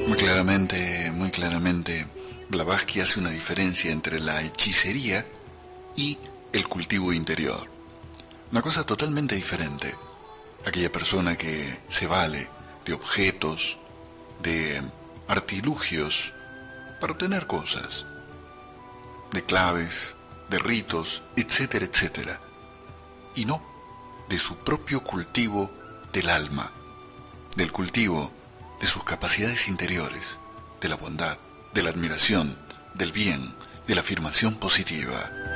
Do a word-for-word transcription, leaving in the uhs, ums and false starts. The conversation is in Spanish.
Muy claramente, muy claramente, Blavatsky hace una diferencia entre la hechicería y el cultivo interior. Una cosa totalmente diferente. Aquella persona que se vale de objetos, de artilugios para obtener cosas, de claves, de ritos, etcétera, etcétera. Y no de su propio cultivo del alma, del cultivo de sus capacidades interiores, de la bondad, de la admiración, del bien, de la afirmación positiva.